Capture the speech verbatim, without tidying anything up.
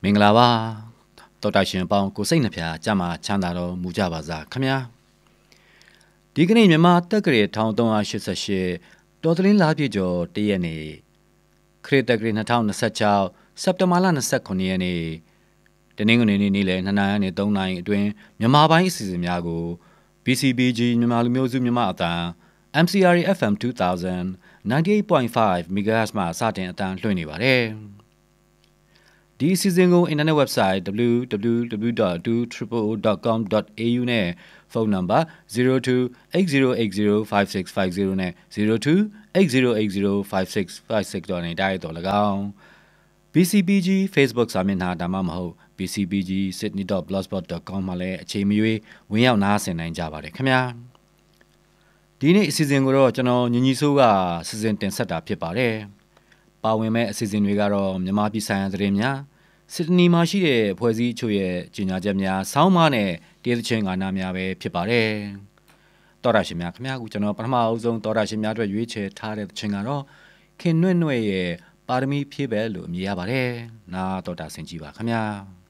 မင်္ဂလာပါတော်တာရှင်ပေါင်းကိုစိတ်နှဖျားကြမှာချမ်းသာတော်မူကြပါစားခမညာဒီကနေ့မြန်မာတက္ကရာတစ်သုံးရှစ်ရှစ်တော်သလင်းလားပြည့်ကျော်တရက်နေ့ခရစ်တက္ကရာနှစ်ထောင်နှစ်ဆယ့်ခြောက်စက်တဘာလနှစ်ဆယ့်ခုနှစ်ရက်နေ့တနင်္ဂနွေနေ့နေ့လယ်နှစ်နာရီနဲ့သုံးနာရီအတွင်းမြန်မာပိုင်းအစီအစဉ်များကို B C B G မြန်မာလူမျိုးစုမြန်မာအသံ M C R A F M two thousand ninety-eight point five megahertz မှာစတင်အသံလွှင့်နေပါတယ်ဒီအစီအစဉ်ကို internet website w w w dot two o o dot com dot a u နဲ့ဖုန်းနံပါတ်zero two eight zero eight zero five six five zeroနဲ့zero two eight zero eight zero five six five six တို့နဲ့တိုက်ရိုက်တော်၎င်း B C B G Facebook စာမျက်နှာဒါမှမဟုတ် b c b g sydney dot blogspot dot com မှာလည်းအချိန်မရွေးဝင်ရောက်နားဆင်နိုင်ကြပါတယ်ခင်ဗျာဒီနေ့အစီအစဉ်ကိုတော့ကျွန်တော်ညီညီဆိုးကစီစဉ်တင်ဆက်တာဖြစ်ပါတယ်ပါဝင်မဲ့အစီအစဉ်တွေကတော့မြန်မာပြည်ဆိုင်ရာသတင်းများစစ်တနီမှာရှိတဲ့အဖွဲ့အစည်းအချို့ရဲ့ကြီးညာချက်များဆောင်းပါးနဲ့တည်သချင်းကဏ္ဍများပဲဖြစ်ပါတယ်တော်ရရှိများခင်ဗျာကကျွန်တော်ပထမအဦးဆုံးတော်ရရှိများအတွက်ရွေးချယ်ထားတဲ့သချင်းကတော့ခင်နွဲ့နွဲ့ရဲ့ပါရမီဖြည့်ပဲလို့အမည်ရပါတယ်နာတော်တာဆင်ကြည့်ပါခင်ဗျာ